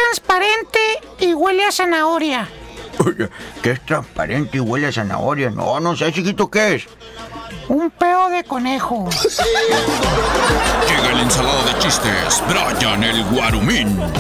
transparente y huele a zanahoria. Oye, ¿qué es transparente y huele a zanahoria? No sé, chiquito, ¿qué es? Un peo de conejo. Llega el ensalado de chistes, Brian el Guarumín.